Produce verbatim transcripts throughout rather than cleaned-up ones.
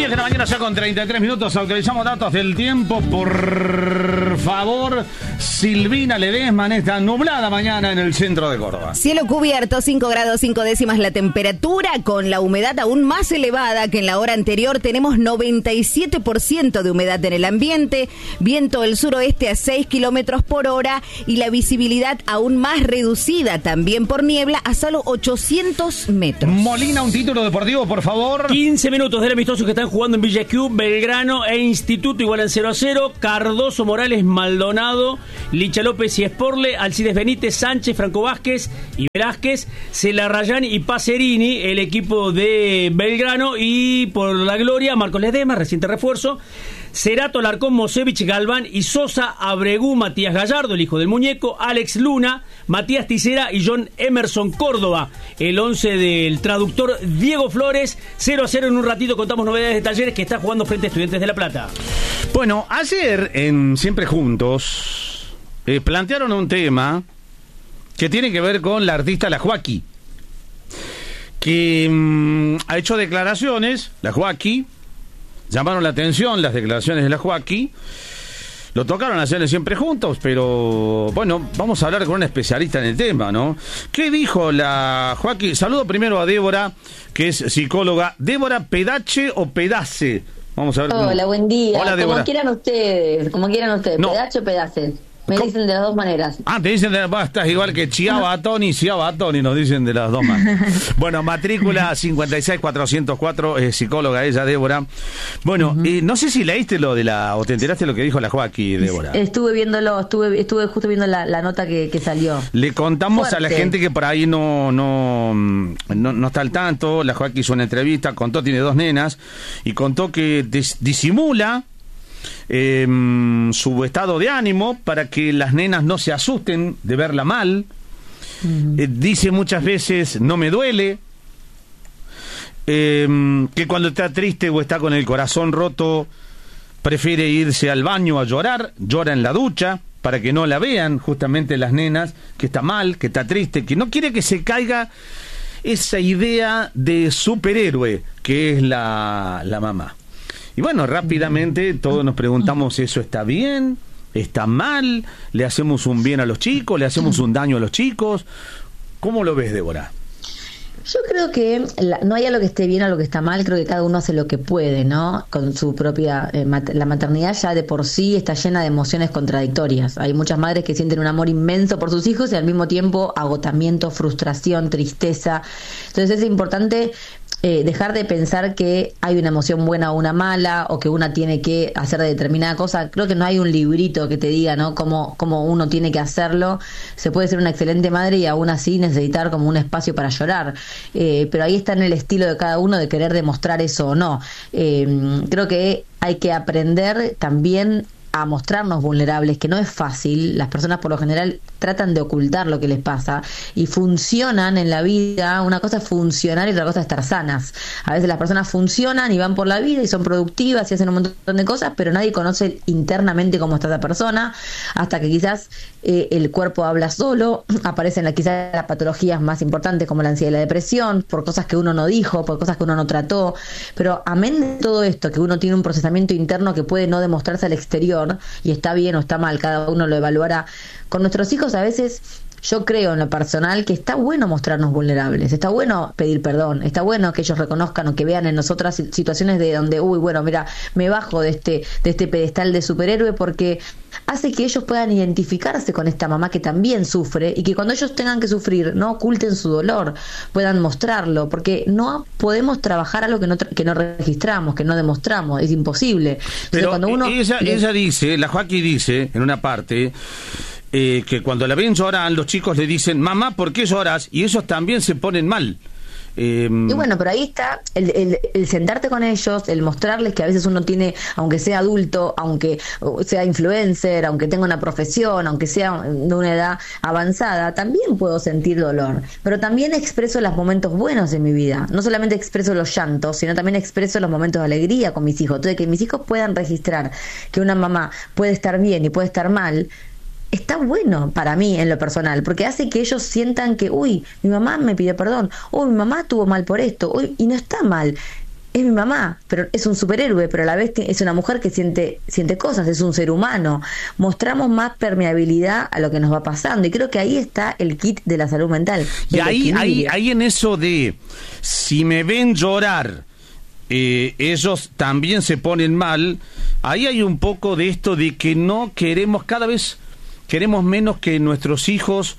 diez de la mañana, ya con treinta y tres minutos. Actualizamos datos del tiempo. Por favor, Silvina Ledesma, en esta nublada mañana en el centro de Córdoba. Cielo cubierto, cinco grados cinco décimas la temperatura, con la humedad aún más elevada que en la hora anterior. Tenemos noventa y siete por ciento de humedad en el ambiente, viento del suroeste a seis kilómetros por hora y la visibilidad aún más reducida, también por niebla, a solo ochocientos metros. Molina, un título deportivo, por favor. quince minutos del amistoso que están jugando en Villa Q, Belgrano e Instituto igualan cero a cero. Cardoso, Morales, Maldonado, Licha López y Sporle, Alcides Benítez, Sánchez, Franco Vázquez y Velázquez, Celarrayán y Pacerini, el equipo de Belgrano, y por la gloria, Marcos Ledesma, reciente refuerzo, Cerato, Larcón, Mosevich, Galván y Sosa, Abregú, Matías Gallardo, el hijo del muñeco, Alex Luna, Matías Ticera y John Emerson Córdoba. El once del traductor Diego Flores. Cero a cero. En un ratito contamos novedades de Talleres, que está jugando frente a Estudiantes de La Plata. Bueno, ayer en Siempre Juntos eh, plantearon un tema que tiene que ver con la artista La Joaquí, que mmm, ha hecho declaraciones. La Joaquí, llamaron la atención las declaraciones de La Joaquí. Lo tocaron ayer Siempre Juntos, pero bueno, vamos a hablar con un especialista en el tema, ¿no? ¿Qué dijo la Joaquí? Saludo primero a Débora, que es psicóloga. Débora, ¿Pedache o Pedace? Vamos a ver. Hola, cómo... buen día. Hola, Débora. Como quieran ustedes, como quieran ustedes. No. ¿Pedache o Pedace? Me ¿Cómo? Dicen de las dos maneras. Ah, te dicen de las estás igual que Chiaba Tony, Chiaba Tony, nos dicen de las dos maneras. Bueno, matrícula cincuenta y seis cuatrocientos cuatro, es psicóloga ella, Débora. Bueno, uh-huh. eh, no sé si leíste lo de la, o te enteraste lo que dijo la Joaquí, Débora. Estuve viéndolo, estuve estuve justo viendo la, la nota que, que salió. Le contamos Fuerte. a la gente que por ahí no, no, no, no está al tanto. La Joaquí hizo una entrevista, contó, tiene dos nenas, y contó que dis- disimula Eh, su estado de ánimo para que las nenas no se asusten de verla mal. Uh-huh. eh, dice muchas veces no me duele, eh, que cuando está triste o está con el corazón roto prefiere irse al baño a llorar, llora en la ducha para que no la vean justamente las nenas, que está mal, que está triste, que no quiere que se caiga esa idea de superhéroe que es la, la mamá. Y bueno, rápidamente todos nos preguntamos, ¿eso está bien? ¿Está mal? ¿Le hacemos un bien a los chicos? ¿Le hacemos un daño a los chicos? ¿Cómo lo ves, Débora? Yo creo que la, no hay algo que esté bien o lo que está mal, creo que cada uno hace lo que puede, ¿no? Con su propia... Eh, mat- la maternidad ya de por sí está llena de emociones contradictorias. Hay muchas madres que sienten un amor inmenso por sus hijos y al mismo tiempo agotamiento, frustración, tristeza. Entonces es importante... Eh, dejar de pensar que hay una emoción buena o una mala, o que una tiene que hacer determinada cosa. Creo que no hay un librito que te diga, ¿no?, cómo, cómo uno tiene que hacerlo. Se puede ser una excelente madre y aún así necesitar como un espacio para llorar. Eh, pero ahí está en el estilo de cada uno de querer demostrar eso o no. Eh, creo que hay que aprender también a mostrarnos vulnerables, que no es fácil. Las personas por lo general tratan de ocultar lo que les pasa y funcionan en la vida. Una cosa es funcionar y otra cosa es estar sanas. A veces las personas funcionan y van por la vida y son productivas y hacen un montón de cosas, pero nadie conoce internamente cómo está esa persona, hasta que quizás eh, el cuerpo habla solo, aparecen la, quizás las patologías más importantes como la ansiedad y la depresión, por cosas que uno no dijo, por cosas que uno no trató. Pero amén de todo esto, que uno tiene un procesamiento interno que puede no demostrarse al exterior, y está bien o está mal, cada uno lo evaluará. Con nuestros hijos a veces yo creo en lo personal que está bueno mostrarnos vulnerables, está bueno pedir perdón, está bueno que ellos reconozcan o que vean en nosotras situaciones de donde, uy, bueno, mira, me bajo de este, de este pedestal de superhéroe, porque hace que ellos puedan identificarse con esta mamá que también sufre, y que cuando ellos tengan que sufrir no oculten su dolor, puedan mostrarlo, porque no podemos trabajar algo que no, que no registramos, que no demostramos, es imposible. Pero cuando uno ella, le... ella dice, la Joaquí dice en una parte, eh, que cuando la ven llorar, los chicos le dicen, mamá, ¿por qué lloras? Y ellos también se ponen mal. Eh, y bueno, pero ahí está el, el, el sentarte con ellos, el mostrarles que a veces uno tiene, aunque sea adulto, aunque sea influencer, aunque tenga una profesión, aunque sea de una edad avanzada, también puedo sentir dolor, pero también expreso los momentos buenos de mi vida. No solamente expreso los llantos, sino también expreso los momentos de alegría con mis hijos. Entonces, que mis hijos puedan registrar que una mamá puede estar bien y puede estar mal, está bueno para mí en lo personal, porque hace que ellos sientan que, uy, mi mamá me pidió perdón, uy, mi mamá estuvo mal por esto, uy, y no está mal. es mi mamá, pero es un superhéroe, pero a la vez es una mujer que siente, siente cosas, es un ser humano. Mostramos más permeabilidad a lo que nos va pasando, y creo que ahí está el kit de la salud mental. Y ahí, ahí, ahí en eso de, si me ven llorar, eh, ellos también se ponen mal, ahí hay un poco de esto de que no queremos, cada vez queremos menos que nuestros hijos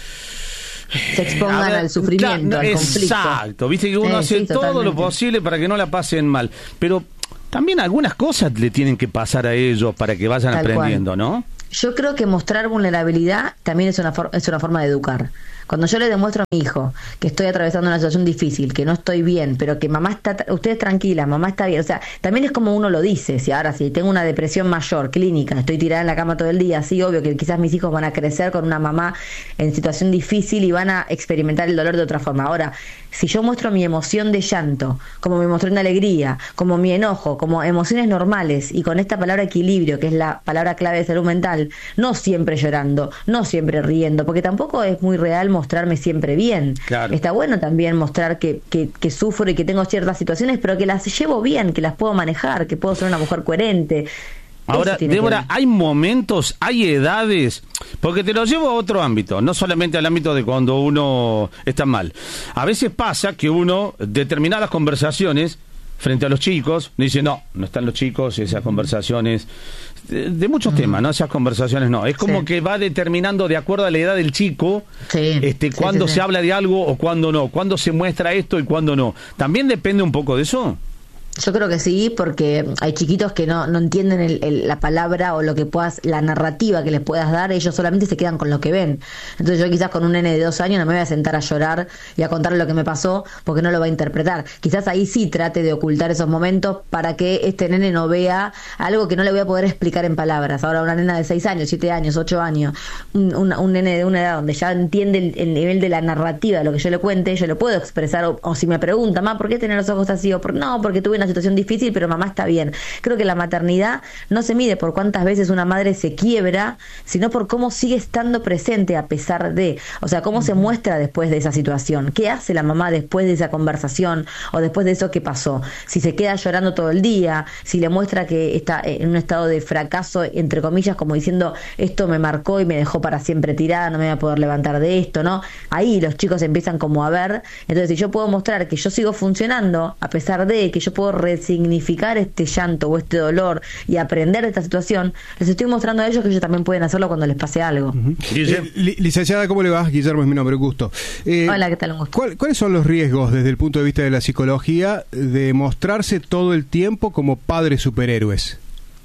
se expongan ver, al sufrimiento, claro, al conflicto. Exacto, viste que uno sí, hace sí, todo totalmente. Lo posible para que no la pasen mal, pero también algunas cosas le tienen que pasar a ellos para que vayan Tal aprendiendo, cual. ¿No? Yo creo que mostrar vulnerabilidad también es una, for- es una forma de educar. Cuando yo le demuestro a mi hijo que estoy atravesando una situación difícil, que no estoy bien, pero que mamá está, usted es tranquila, mamá está bien, o sea, también es como uno lo dice. Si ahora si tengo una depresión mayor, clínica, estoy tirada en la cama todo el día, sí, obvio que quizás mis hijos van a crecer con una mamá en situación difícil y van a experimentar el dolor de otra forma. Ahora, si yo muestro mi emoción de llanto, como mi emoción de alegría, como mi enojo, como emociones normales, y con esta palabra equilibrio, que es la palabra clave de salud mental, no siempre llorando, no siempre riendo, porque tampoco es muy real mostrarme siempre bien. Claro. Está bueno también mostrar que, que, que sufro y que tengo ciertas situaciones, pero que las llevo bien, que las puedo manejar, que puedo ser una mujer coherente. Ahora, Débora, hay momentos, hay edades, porque te lo llevo a otro ámbito, no solamente al ámbito de cuando uno está mal. A veces pasa que uno, determinadas conversaciones frente a los chicos, dice, no, no están los chicos, esas conversaciones, de, de muchos mm. temas, ¿no? Esas conversaciones no. Es como sí. que va determinando de acuerdo a la edad del chico, sí. este, cuándo sí, sí, se sí. habla de algo o cuándo no, cuándo se muestra esto y cuándo no. ¿También depende un poco de eso? Yo creo que sí, porque hay chiquitos que no, no entienden el, el, la palabra o lo que puedas, la narrativa que les puedas dar, ellos solamente se quedan con lo que ven. Entonces yo quizás con un nene de dos años no me voy a sentar a llorar y a contarle lo que me pasó porque no lo va a interpretar. Quizás ahí sí trate de ocultar esos momentos para que este nene no vea algo que no le voy a poder explicar en palabras. Ahora una nena de seis años, siete años, ocho años, un, un, un nene de una edad donde ya entiende el, el nivel de la narrativa de lo que yo le cuente, yo lo puedo expresar, o, o si me pregunta, mamá, ¿por qué tener los ojos así? O por, no, porque tuve una situación difícil, pero mamá está bien. Creo que la maternidad no se mide por cuántas veces una madre se quiebra, sino por cómo sigue estando presente a pesar de, o sea, cómo se muestra después de esa situación, qué hace la mamá después de esa conversación o después de eso que pasó, si se queda llorando todo el día, si le muestra que está en un estado de fracaso, entre comillas, como diciendo, esto me marcó y me dejó para siempre tirada, no me voy a poder levantar de esto, ¿no? Ahí los chicos empiezan como a ver. Entonces, si yo puedo mostrar que yo sigo funcionando a pesar de que yo puedo recibir significar este llanto o este dolor y aprender de esta situación, les estoy mostrando a ellos que ellos también pueden hacerlo cuando les pase algo. Uh-huh. eh, li- licenciada, ¿cómo le va? Guillermo es mi nombre, un gusto. Eh, Hola, ¿qué tal? Un gusto. ¿cuál, ¿Cuáles son los riesgos desde el punto de vista de la psicología de mostrarse todo el tiempo como padres superhéroes?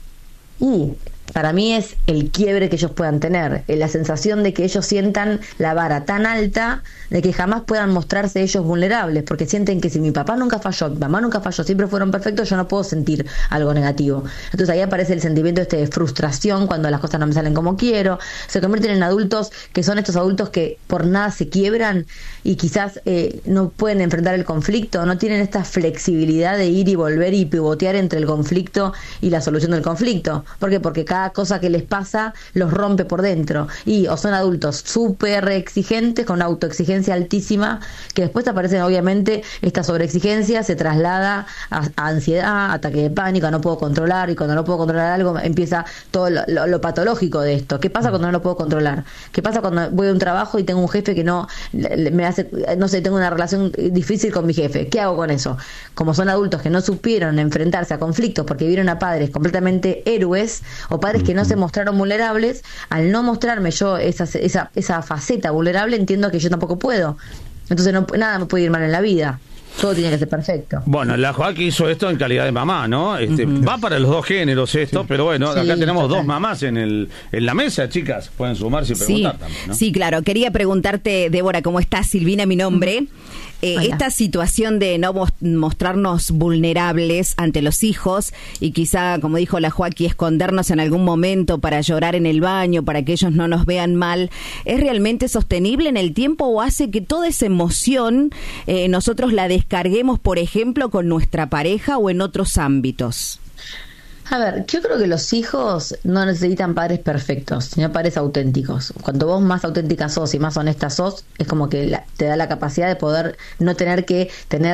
Uh, para mí es el quiebre que ellos puedan tener, la sensación de que ellos sientan la vara tan alta de que jamás puedan mostrarse ellos vulnerables, porque sienten que si mi papá nunca falló, mi mamá nunca falló, siempre fueron perfectos, yo no puedo sentir algo negativo. Entonces ahí aparece el sentimiento este de frustración cuando las cosas no me salen como quiero, se convierten en adultos que son estos adultos que por nada se quiebran y quizás eh, no pueden enfrentar el conflicto, no tienen esta flexibilidad de ir y volver y pivotear entre el conflicto y la solución del conflicto. ¿Por qué? Porque cada cosa que les pasa los rompe por dentro, y o son adultos súper exigentes con autoexigencia altísima, que después aparecen obviamente esta sobreexigencia se traslada a, a ansiedad, ataque de pánico, no puedo controlar, y cuando no puedo controlar algo empieza todo lo, lo, lo patológico de esto. ¿Qué pasa cuando no lo puedo controlar? ¿Qué pasa cuando voy a un trabajo y tengo un jefe que no me hace, no sé, tengo una relación difícil con mi jefe? ¿Qué hago con eso? Como son adultos que no supieron enfrentarse a conflictos porque vieron a padres completamente héroes o padres que no se mostraron vulnerables, al no mostrarme yo esa, esa, esa faceta vulnerable, entiendo que yo tampoco puedo. Entonces no, nada me puede ir mal en la vida. Todo tiene que ser perfecto. Bueno, la Joaquín hizo esto en calidad de mamá, ¿no? Este, uh-huh. Va para los dos géneros esto, sí. Pero bueno, sí, acá tenemos total. dos mamás en el en la mesa, chicas. Pueden sumarse y preguntar sí. también, ¿no? Sí, claro. Quería preguntarte, Débora, ¿cómo estás? Silvina, mi nombre. Uh-huh. Eh, esta situación de no mostrarnos vulnerables ante los hijos y quizá, como dijo la Joaquín, escondernos en algún momento para llorar en el baño, para que ellos no nos vean mal, ¿es realmente sostenible en el tiempo o hace que toda esa emoción eh, nosotros la descarguemos, por ejemplo, con nuestra pareja o en otros ámbitos? A ver, yo creo que los hijos no necesitan padres perfectos, sino padres auténticos. Cuanto vos más auténtica sos y más honesta sos, es como que la, te da la capacidad de poder no tener que tener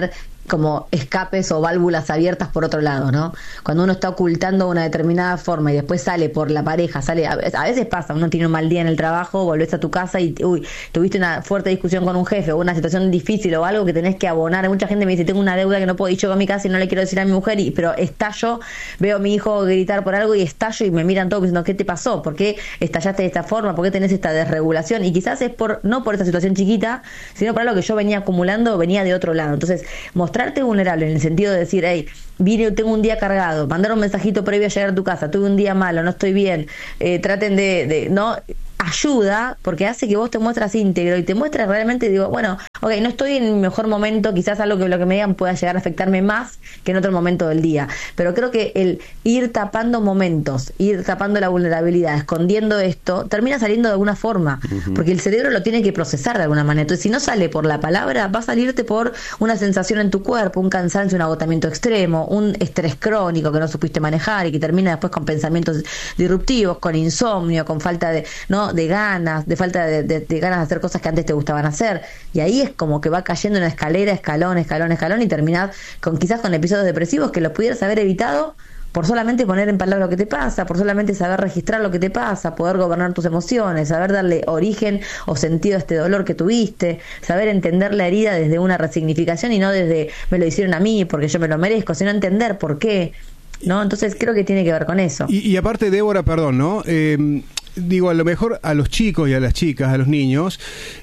como escapes o válvulas abiertas por otro lado, ¿no? Cuando uno está ocultando una determinada forma y después sale por la pareja, sale, a veces pasa, uno tiene un mal día en el trabajo, volvés a tu casa y uy, tuviste una fuerte discusión con un jefe o una situación difícil o algo que tenés que abonar. Mucha gente me dice, tengo una deuda que no puedo ir yo a mi casa y no le quiero decir a mi mujer, y, pero estallo, veo a mi hijo gritar por algo y estallo y me miran todos diciendo, ¿qué te pasó? ¿Por qué estallaste de esta forma? ¿Por qué tenés esta desregulación? Y quizás es por no por esta situación chiquita, sino por algo que yo venía acumulando, venía de otro lado. Entonces, mostrarte vulnerable en el sentido de decir, hey, vine, tengo un día cargado, mandar un mensajito previo a llegar a tu casa, tuve un día malo, no estoy bien, eh, traten de, de, no, ayuda, porque hace que vos te muestras íntegro y te muestras realmente, digo, bueno, ok, no estoy en mi mejor momento, quizás algo que lo que me digan pueda llegar a afectarme más que en otro momento del día, pero creo que el ir tapando momentos, ir tapando la vulnerabilidad, escondiendo esto, termina saliendo de alguna forma, uh-huh. porque el cerebro lo tiene que procesar de alguna manera. Entonces, si no sale por la palabra, va a salirte por una sensación en tu cuerpo, un cansancio, un agotamiento extremo, un estrés crónico que no supiste manejar y que termina después con pensamientos disruptivos, con insomnio, con falta de, ¿no?, de ganas, de falta de, de, de ganas de hacer cosas que antes te gustaban hacer, y ahí es como que va cayendo en una escalera, escalón, escalón, escalón, y terminás con quizás con episodios depresivos que los pudieras haber evitado por solamente poner en palabras lo que te pasa, por solamente saber registrar lo que te pasa, poder gobernar tus emociones, saber darle origen o sentido a este dolor que tuviste, saber entender la herida desde una resignificación y no desde me lo hicieron a mí porque yo me lo merezco, sino entender por qué, ¿no? Entonces creo que tiene que ver con eso. Y, y aparte, Débora, perdón, ¿no? Eh, digo, a lo mejor a los chicos y a las chicas, a los niños,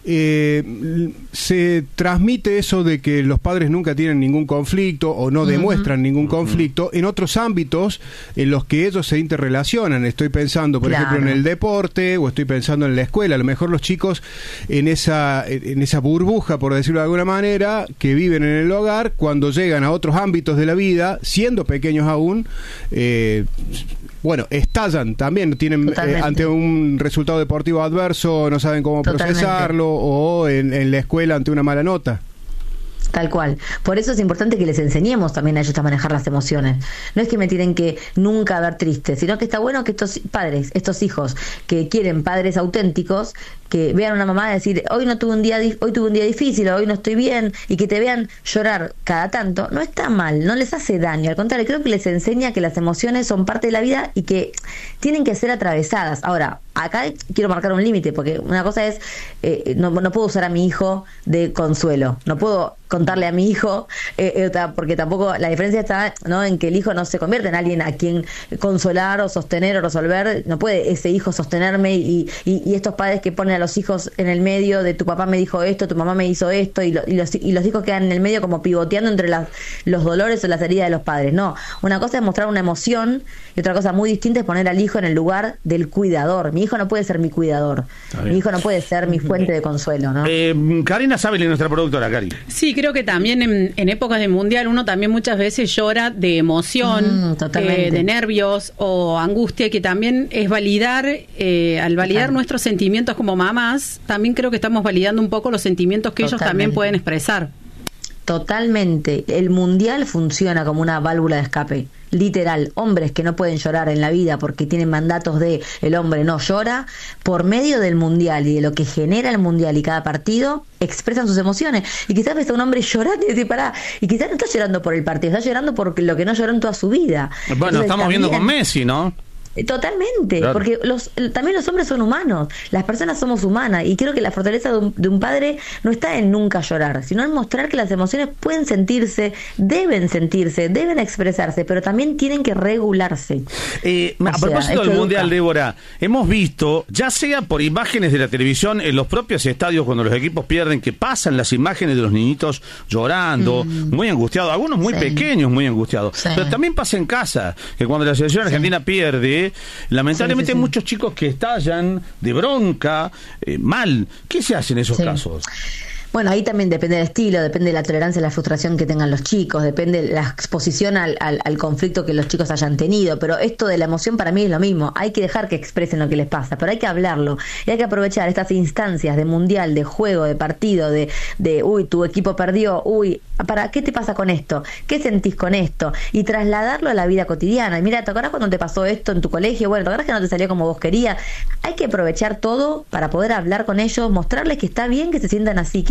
eh, se transmite eso de que los padres nunca tienen ningún conflicto o no uh-huh. demuestran ningún uh-huh. conflicto en otros ámbitos en los que ellos se interrelacionan. Estoy pensando, por claro. ejemplo, en el deporte, o estoy pensando en la escuela. A lo mejor los chicos en esa, en esa burbuja, por decirlo de alguna manera, que viven en el hogar, cuando llegan a otros ámbitos de la vida, siendo pequeños aún, eh, bueno, estallan también, tienen eh, ante un resultado deportivo adverso, no saben cómo Totalmente. procesarlo, o en, en la escuela ante una mala nota. Tal cual. Por eso es importante que les enseñemos también a ellos a manejar las emociones. No es que me tienen que nunca ver tristes, sino que está bueno que estos padres, estos hijos que quieren padres auténticos, que vean a una mamá decir, hoy no tuve un día hoy tuve un día difícil, hoy no estoy bien, y que te vean llorar cada tanto, no está mal, no les hace daño, al contrario, creo que les enseña que las emociones son parte de la vida y que tienen que ser atravesadas. Ahora, acá quiero marcar un límite, porque una cosa es, eh, no, no puedo usar a mi hijo de consuelo, no puedo contarle a mi hijo, eh, eh, porque tampoco la diferencia está, ¿no?, en que el hijo no se convierte en alguien a quien consolar o sostener o resolver. No puede ese hijo sostenerme y, y, y estos padres que ponen a los hijos en el medio de tu papá me dijo esto, tu mamá me hizo esto, y, lo, y, los, y los hijos quedan en el medio como pivoteando entre las, los dolores o las heridas de los padres. No, una cosa es mostrar una emoción y otra cosa muy distinta es poner al hijo en el lugar del cuidador. Mi hijo no puede ser mi cuidador, mi hijo no puede ser mi fuente de consuelo, ¿no? Eh, Karina Sabel, nuestra productora, Cari. Sí, creo que también en, en épocas de mundial uno también muchas veces llora de emoción, mm, eh, de nervios o angustia, que también es validar, eh, al validar Total. nuestros sentimientos como mamás, también creo que estamos validando un poco los sentimientos que Totalmente. ellos también pueden expresar. Totalmente. El mundial funciona como una válvula de escape. Literal, hombres que no pueden llorar en la vida porque tienen mandatos de el hombre no llora, por medio del mundial y de lo que genera el mundial y cada partido, expresan sus emociones. Y quizás ves a un hombre llorando y decir, pará, y quizás no está llorando por el partido, está llorando por lo que no lloró en toda su vida. Bueno, Entonces, estamos también, viendo con Messi, ¿no? Totalmente, claro. porque los también los hombres son humanos, las personas somos humanas, y creo que la fortaleza de un, de un padre no está en nunca llorar, sino en mostrar que las emociones pueden sentirse, deben sentirse, deben expresarse, pero también tienen que regularse. Eh, a sea, propósito del Mundial, Débora, hemos visto, ya sea por imágenes de la televisión, en los propios estadios cuando los equipos pierden, que pasan las imágenes de los niñitos llorando, mm. muy angustiados, algunos muy sí. pequeños, muy angustiados, sí. pero también pasa en casa, que cuando la selección argentina sí. pierde, lamentablemente sí, sí, sí. hay muchos chicos que estallan de bronca, eh, mal. ¿Qué se hace en esos sí. casos? Bueno, ahí también depende del estilo, depende de la tolerancia y la frustración que tengan los chicos, depende de la exposición al, al, al conflicto que los chicos hayan tenido, pero esto de la emoción para mí es lo mismo, hay que dejar que expresen lo que les pasa, pero hay que hablarlo, y hay que aprovechar estas instancias de mundial, de juego, de partido, de, de uy, tu equipo perdió, uy, para, ¿qué te pasa con esto? ¿Qué sentís con esto? Y trasladarlo a la vida cotidiana, y mira, ¿te acordás cuando te pasó esto en tu colegio? Bueno, ¿te acordás que no te salió como vos querías? Hay que aprovechar todo para poder hablar con ellos, mostrarles que está bien que se sientan así, que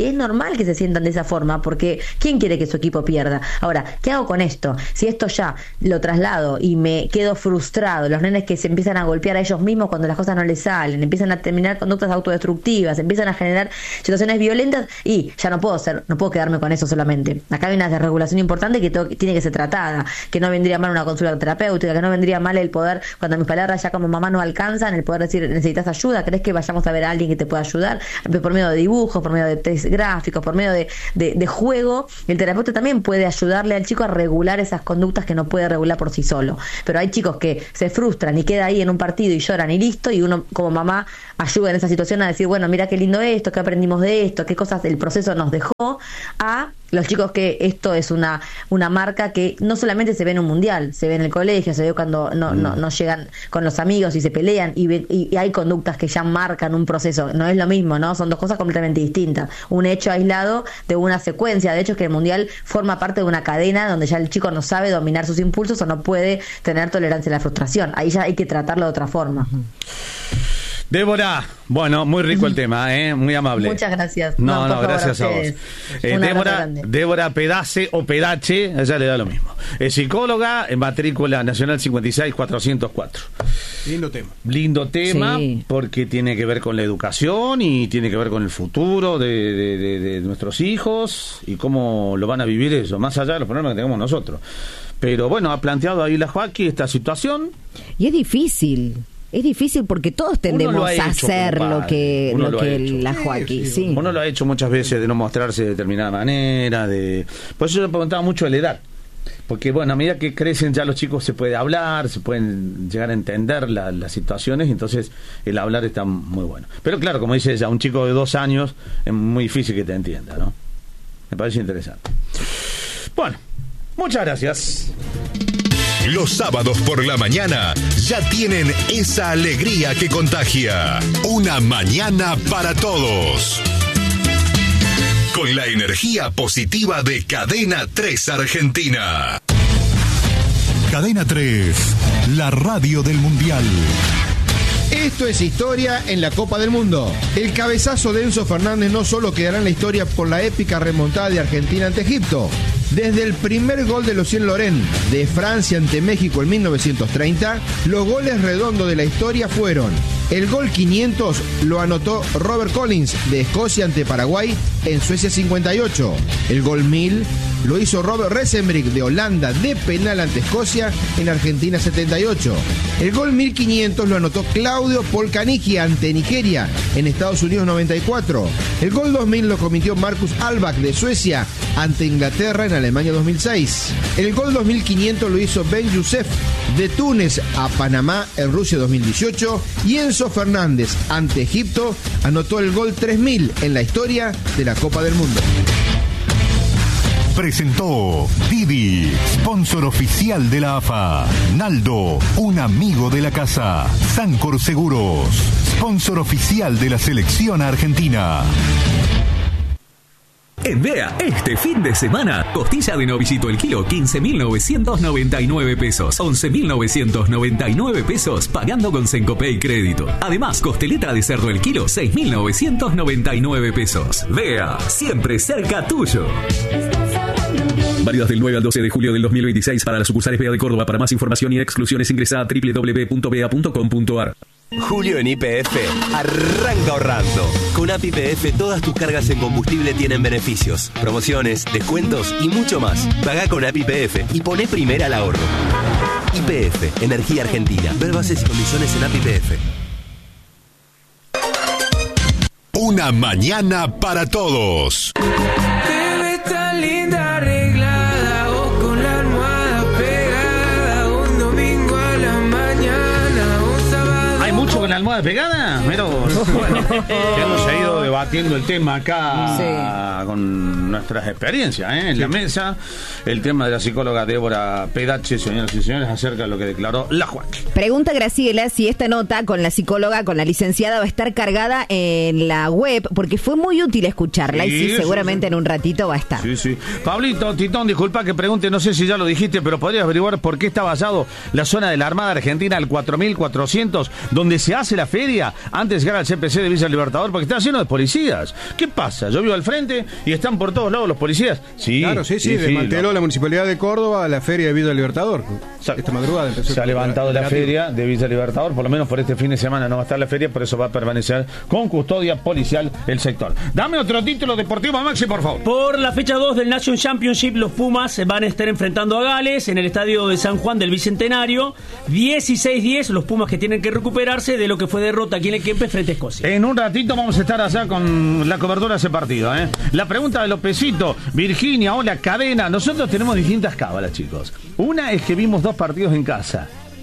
es normal que se sientan de esa forma, porque ¿quién quiere que su equipo pierda? Ahora, ¿qué hago con esto? Si esto ya lo traslado y me quedo frustrado, los nenes que se empiezan a golpear a ellos mismos cuando las cosas no les salen, empiezan a terminar conductas autodestructivas, empiezan a generar situaciones violentas, y ya no puedo ser, no puedo quedarme con eso solamente. Acá hay una desregulación importante que, tengo, que tiene que ser tratada, que no vendría mal una consulta terapéutica, que no vendría mal el poder, cuando mis palabras ya como mamá no alcanzan, el poder decir, necesitas ayuda, ¿crees que vayamos a ver a alguien que te pueda ayudar? Por medio de dibujos, por medio de test gráficos, por medio de, de, de juego, el terapeuta también puede ayudarle al chico a regular esas conductas que no puede regular por sí solo. Pero hay chicos que se frustran y queda ahí en un partido y lloran y listo, y uno como mamá ayuda en esa situación a decir, bueno, mira qué lindo esto, qué aprendimos de esto, qué cosas el proceso nos dejó, a los chicos que esto es una una marca que no solamente se ve en un mundial, se ve en el colegio, se ve cuando no, no, no llegan con los amigos y se pelean, y, ve, y, y hay conductas que ya marcan un proceso. No es lo mismo, ¿no? Son dos cosas completamente distintas. Un hecho aislado de una secuencia de hechos, que el mundial forma parte de una cadena donde ya el chico no sabe dominar sus impulsos o no puede tener tolerancia a la frustración. Ahí ya hay que tratarlo de otra forma. Débora, bueno, muy rico el tema, ¿eh? Muy amable. Muchas gracias. No, no, no gracias a, a vos. Eh, Débora, Débora Pedace o Pedache, ella le da lo mismo. Es psicóloga, en matrícula nacional cincuenta y seis cuatrocientos cuatro. Lindo tema. Lindo tema, sí, porque tiene que ver con la educación y tiene que ver con el futuro de, de, de, de nuestros hijos y cómo lo van a vivir eso, más allá de los problemas que tengamos nosotros. Pero bueno, ha planteado ahí la Joaquín esta situación. Y es difícil. Es difícil porque todos tendemos a hacer lo que, lo lo que la Joaquín. Sí, sí. Uno lo ha hecho muchas veces, de no mostrarse de determinada manera. de Por eso yo le preguntaba mucho de la edad. Porque, bueno, a medida que crecen ya los chicos se puede hablar, se pueden llegar a entender la, las situaciones, y entonces el hablar está muy bueno. Pero claro, como dice ella, un chico de dos años es muy difícil que te entienda, ¿no? Me parece interesante. Bueno, muchas gracias. Los sábados por la mañana ya tienen esa alegría que contagia. Una mañana para todos. Con la energía positiva de Cadena tres Argentina. Cadena tres, la radio del Mundial. Esto es historia en la Copa del Mundo. El cabezazo de Enzo Fernández no solo quedará en la historia por la épica remontada de Argentina ante Egipto. Desde el primer gol de Lucien Loren de Francia ante México en mil novecientos treinta, los goles redondos de la historia fueron: el gol quinientos lo anotó Robert Collins de Escocia ante Paraguay en Suecia cincuenta y ocho. El gol mil lo hizo Robert Resenbrink de Holanda de penal ante Escocia en Argentina setenta y ocho. El gol mil quinientos lo anotó Claudio Polcanigi ante Nigeria en Estados Unidos noventa y cuatro. El gol dos mil lo cometió Marcus Alback de Suecia ante Inglaterra en Alemania dos mil seis. El gol dos mil quinientos lo hizo Ben Youssef de Túnez a Panamá en Rusia dos mil dieciocho, y Enzo Fernández ante Egipto anotó el gol tres mil en la historia de la Copa del Mundo. Presentó Didi, sponsor oficial de la A F A. Naldo, un amigo de la casa. Sancor Seguros, sponsor oficial de la selección argentina. En Vea, este fin de semana, costilla de novillito el kilo, quince mil novecientos noventa y nueve pesos, once mil novecientos noventa y nueve pesos, pagando con Sencopay Crédito. Además, costeleta de cerdo el kilo, seis mil novecientos noventa y nueve pesos. Vea, siempre cerca tuyo. Válidas del nueve al doce de julio del dos mil veintiséis para las sucursales Vea de Córdoba. Para más información y exclusiones ingresa a doble u doble u doble u punto vea punto com punto a r. Julio en Y P F arranca ahorrando. Con A P I P F todas tus cargas en combustible tienen beneficios, promociones, descuentos y mucho más. Pagá con A P I P F y poné primera al ahorro. Y P F, Energía Argentina. Ver bases y condiciones en A P I P F. Una mañana para todos. Te ves tan linda arreglada, vos con la almohada pegada, un domingo a la mañana, un sábado. ¿Hay mucho con la almohada pegada? Pero bueno, hemos ido debatiendo el tema acá, sí, con nuestras experiencias, ¿eh? En sí, la mesa, el tema de la psicóloga Débora Pedache, señoras y señores, acerca de lo que declaró la Joaquín. Pregunta Graciela si esta nota con la psicóloga, con la licenciada, va a estar cargada en la web, porque fue muy útil escucharla, sí, y sí, seguramente sí, sí, en un ratito va a estar. Sí, sí. Pablito, Titón, disculpa que pregunte, no sé si ya lo dijiste, pero podrías averiguar por qué está basado la zona de la Armada Argentina al cuatro mil cuatrocientos, donde se hace la feria antes de llegar al C P C de Villa Libertador porque está lleno de policías. ¿Qué pasa? Yo vivo al frente y están por todos lados los policías. Sí, claro, sí, sí, sí desmanteló sí, no. la Municipalidad de Córdoba la feria de Villa Libertador. Esta madrugada empezó. Se ha levantado la, la feria de Villa Libertador, por lo menos por este fin de semana no va a estar la feria, por eso va a permanecer con custodia policial el sector. Dame otro título deportivo, Maxi, por favor. Por la fecha dos del Nation Championship, los Pumas van a estar enfrentando a Gales en el estadio de San Juan del Bicentenario. dieciséis diez, los Pumas que tienen que recuperarse de lo que fue derrota aquí en el Kempes frente a Escocia. En un ratito vamos a estar allá con la cobertura de ese partido, ¿eh? La pregunta de Lopecito, Virginia, hola, cadena. Nosotros tenemos distintas cábalas, chicos. Una es que vimos dos partidos en casa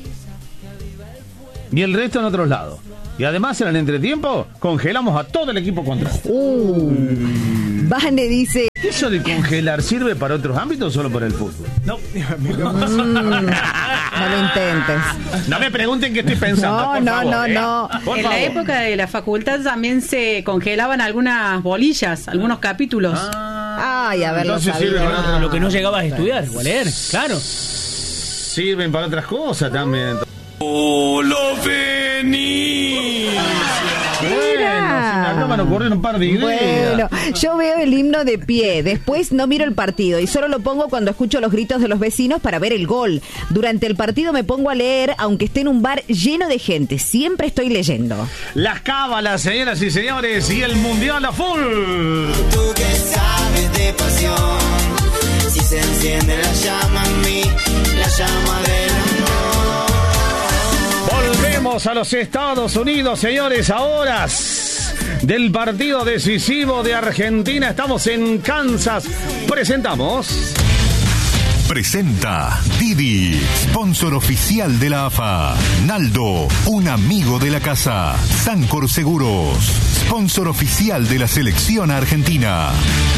y el resto en otros lados. Y además en el entretiempo congelamos a todo el equipo contrario. Uh, Vane dice... ¿Eso de congelar sirve para otros ámbitos o solo para el fútbol? No. Mm, no lo intentes. No me pregunten qué estoy pensando. No, por no, favor, no, ¿eh? no. Por en favor. La época de la facultad también se congelaban algunas bolillas, algunos capítulos. Ah, Ay, a ver, lo sabía. Lo que no llegabas a estudiar o a leer, claro. Sirven para otras cosas también. ¡Oh, lo venís! Bueno, se me acaban de ocurrir un par de ideas. Bueno, yo veo el himno de pie, después no miro el partido y solo lo pongo cuando escucho los gritos de los vecinos para ver el gol. Durante el partido me pongo a leer, aunque esté en un bar lleno de gente. Siempre estoy leyendo. Las cábalas, señoras y señores, y el mundial a full. Tú que sabes de pasión, si se enciende la llama en mí, la llama del amor. Volvemos a los Estados Unidos, señores, a horas del partido decisivo de Argentina. Estamos en Kansas. Presentamos... Presenta Didi, sponsor oficial de la A F A. Naldo, un amigo de la casa. Sancor Seguros, sponsor oficial de la selección argentina.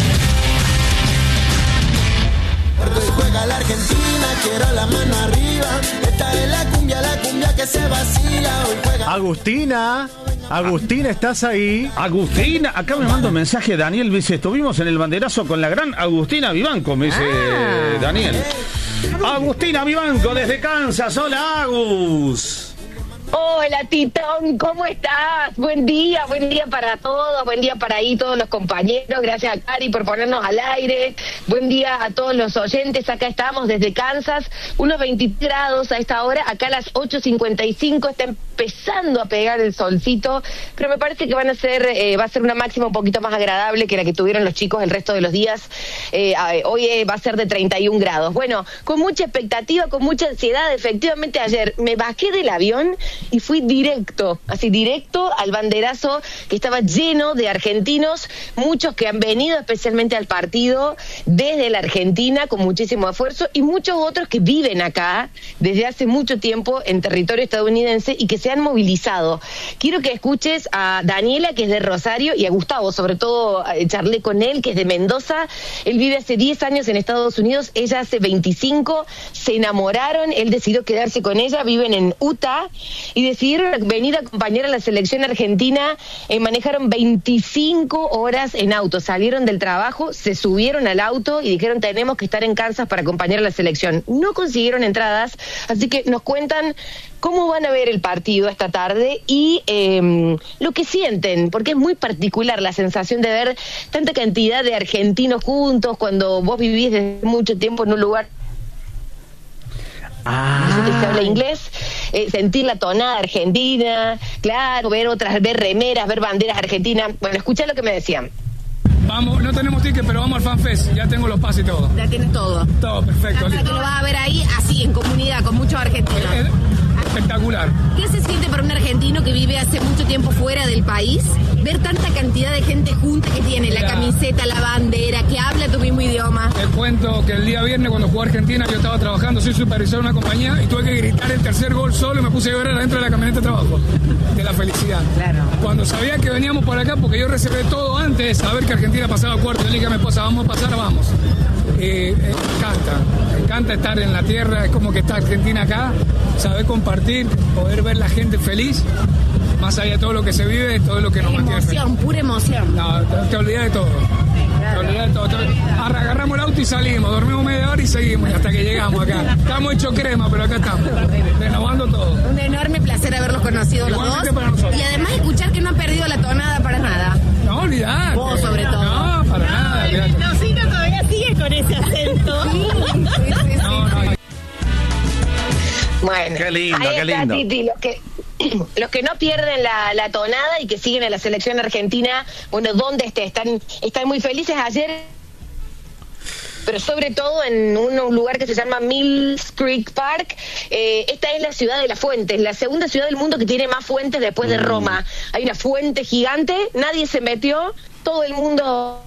Juega la Argentina, quiero la mano arriba. Esta es la cumbia, la cumbia que se vacila. Hoy juega... Agustina, Agustina, ¿estás ahí? Agustina, acá me manda un mensaje Daniel, dice, estuvimos en el banderazo con la gran Agustina Vivanco, me dice ah. Daniel. Agustina Vivanco desde Kansas, hola Agus. Hola Titón, ¿cómo estás? Buen día, buen día para todos, buen día para ahí todos los compañeros, gracias a Cari por ponernos al aire, buen día a todos los oyentes, acá estamos desde Kansas, unos veintitrés grados a esta hora, acá a las ocho cincuenta y cinco está empezando a pegar el solcito, pero me parece que van a ser, eh, va a ser una máxima un poquito más agradable que la que tuvieron los chicos el resto de los días, eh, hoy eh, va a ser de treinta y un grados, bueno, con mucha expectativa, con mucha ansiedad, efectivamente ayer me bajé del avión y fui directo, así directo al banderazo que estaba lleno de argentinos, muchos que han venido especialmente al partido desde la Argentina con muchísimo esfuerzo y muchos otros que viven acá desde hace mucho tiempo en territorio estadounidense y que se han movilizado. Quiero que escuches a Daniela, que es de Rosario, y a Gustavo, sobre todo eh, charlé con él, que es de Mendoza. Él vive hace diez años en Estados Unidos, ella hace veinticinco, se enamoraron, él decidió quedarse con ella, viven en Utah y decidieron venir a acompañar a la selección argentina, eh, manejaron veinticinco horas en auto, salieron del trabajo, se subieron al auto y dijeron tenemos que estar en Kansas para acompañar a la selección. No consiguieron entradas, así que nos cuentan cómo van a ver el partido esta tarde y eh, lo que sienten, porque es muy particular la sensación de ver tanta cantidad de argentinos juntos cuando vos vivís desde mucho tiempo en un lugar ah. que se habla inglés, eh, sentir la tonada argentina, claro, ver otras, ver remeras, ver banderas argentinas. Bueno, escuchá lo que me decían. Vamos, no tenemos ticket, pero vamos al FanFest. Ya tengo los pases y todo. Ya tienes todo. Todo, perfecto. O sea, que lo vas a ver ahí, así, en comunidad, con muchos argentinos. Es, es espectacular. ¿Qué se siente para un argentino que vive hace mucho tiempo fuera del país? Ver tanta cantidad de gente junta que tiene la, la camiseta, la bandera, que habla tu mismo idioma. Te cuento que el día viernes, cuando jugó Argentina, yo estaba trabajando, soy supervisor de una compañía, y tuve que gritar el tercer gol solo y me puse a llorar adentro de la camioneta de trabajo. De la felicidad. Claro. Cuando sabía que veníamos por acá, porque yo reservé todo antes de saber que Argentina pasaba a cuarto, yo le dije a mi esposa, vamos a pasar, vamos. Eh, eh, me encanta, me encanta estar en la tierra, es como que está Argentina acá, saber compartir, poder ver la gente feliz, más allá de todo lo que se vive, todo lo que nos mantiene feliz. Emoción, pura emoción. No, te, te olvidás de todo. Te olvidás de todo. Te- Arra- Agarramos el auto y salimos, dormimos media hora y seguimos, y hasta que llegamos acá. Estamos hechos crema, pero acá estamos, renovando todo. Un enorme placer haberlos conocido los Igualmente dos. para nosotros. Y además escuchar que no han perdido la tonada para nada. No, olvidate. Vos sobre todo. No, para nada. olvidate. Nocino todavía sigue con ese acento. No, no. Bueno, Qué lindo, ahí qué está, lindo. Titi, los que, los que no pierden la, la tonada y que siguen a la selección argentina, bueno, donde esté, están, están muy felices ayer, pero sobre todo en un, un lugar que se llama Mills Creek Park. Eh, esta es la ciudad de las fuentes, la segunda ciudad del mundo que tiene más fuentes después de Roma. Hay una fuente gigante, nadie se metió, todo el mundo...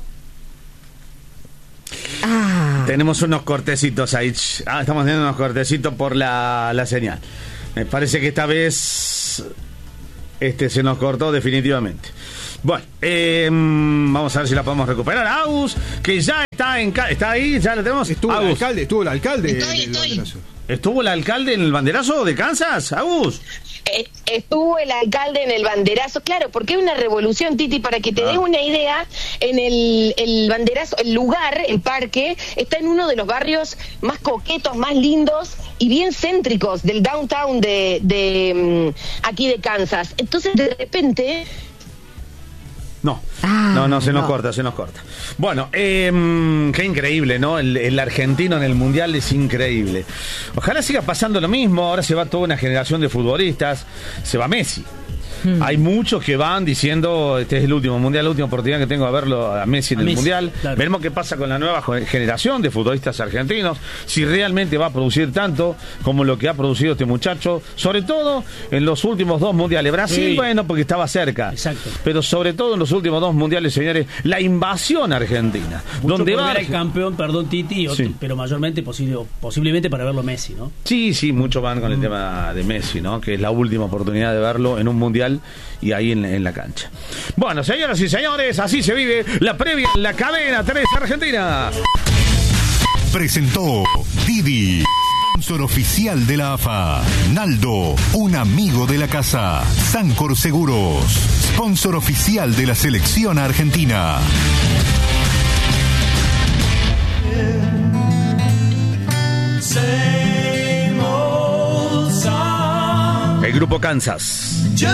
Ah, Tenemos unos cortecitos ahí. Ah, estamos teniendo unos cortecitos por la, la señal. Me parece que esta vez este se nos cortó definitivamente. Bueno, eh, vamos a ver si la podemos recuperar. Agus, que ya está en ca- está ahí, ya la tenemos. Estuvo el Agus, alcalde, estuvo el alcalde. Estoy, del estoy. banderazo. ¿estuvo el alcalde en el banderazo de Kansas? Agus. Eh, estuvo el alcalde en el banderazo, claro, porque hay una revolución, Titi, para que te Ah. des una idea, en el, el banderazo, el lugar, el parque, está en uno de los barrios más coquetos, más lindos y bien céntricos del downtown de, de mm, aquí de Kansas. Entonces, de repente... No, Ah, no, no, se nos no. corta, se nos corta. Bueno, eh, qué increíble, ¿no? El, el argentino en el Mundial es increíble. Ojalá siga pasando lo mismo, ahora se va toda una generación de futbolistas, se va Messi. Hmm. Hay muchos que van diciendo, este es el último Mundial, la última oportunidad que tengo de verlo a Messi en A el Messi, Mundial. claro. Veremos qué pasa con la nueva jo- generación de futbolistas argentinos, si realmente va a producir tanto como lo que ha producido este muchacho, sobre todo en los últimos dos Mundiales. Brasil, Sí. bueno, porque estaba cerca. Exacto. Pero sobre todo en los últimos dos Mundiales, señores, la invasión argentina. Mucho donde por va ver al campeón, perdón, Titi, otro- Sí. pero mayormente posible, posiblemente para verlo Messi, ¿no? Sí, sí, mucho van con el tema de Messi, ¿no? Que es la última oportunidad de verlo en un mundial y ahí en, en la cancha. Bueno, señoras y señores, así se vive la previa en la cadena tres Argentina. Presentó Didi, sponsor oficial de la A F A. Naldo, un amigo de la casa. Sancor Seguros, sponsor oficial de la selección argentina. El grupo Kansas.